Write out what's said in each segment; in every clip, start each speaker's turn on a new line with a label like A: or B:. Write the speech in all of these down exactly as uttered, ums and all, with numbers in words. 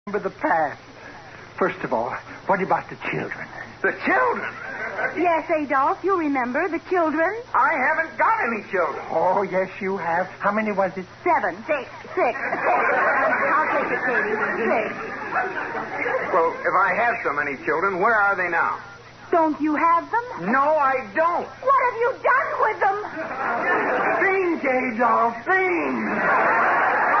A: remember the past. First of all, what about the children?
B: The children?
C: Yes, Adolph, you remember the children.
B: I haven't got any children.
A: Oh, yes, you have. How many was it?
C: Seven. Six. Six. Six. I'll take it, Katie. Six.
B: Well, if I have so many children, where are they now?
C: Don't you have them?
B: No, I don't.
C: What have you done with them?
A: Think, Adolph, think.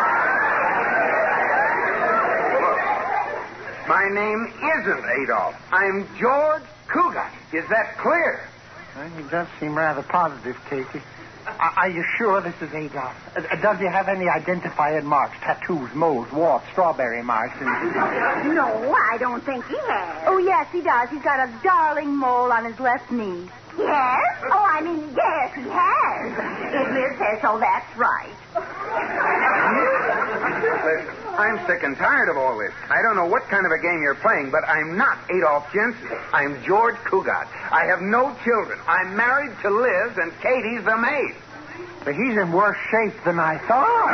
B: My name isn't Adolph. I'm George Cugat. Is that clear?
A: Well, you does seem rather positive, Katie. Are, are you sure this is Adolph? Uh, does he have any identifying marks, tattoos, moles, warts, strawberry marks? And...
C: No, I don't think he has. Oh, yes, he does. He's got a darling mole on his left knee. Yes? Oh, I mean, yes, he has. If Liz says so, that's right.
B: Listen, I'm sick and tired of all this. I don't know what kind of a game you're playing, but I'm not Adolph Jensen. I'm George Cugat. I have no children. I'm married to Liz, and Katie's the maid.
A: But he's in worse shape than I thought.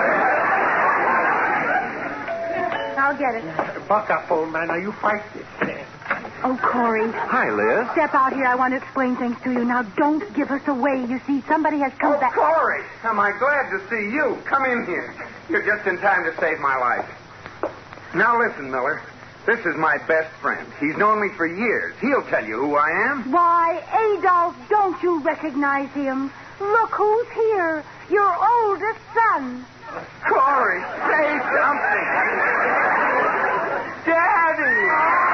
C: I'll get it.
A: Buck up, old man. Now, you fight this thing.
C: Oh, Corey.
B: Hi, Liz.
C: Step out here. I want to explain things to you. Now, don't give us away. You see, somebody has come
B: Oh,
C: back.
B: Corey, am I glad to see you. Come in here. You're just in time to save my life. Now, listen, Miller. This is my best friend. He's known me for years. He'll tell you who I am.
C: Why, Adolph, don't you recognize him? Look who's here. Your oldest son.
B: Corey, say something. Daddy!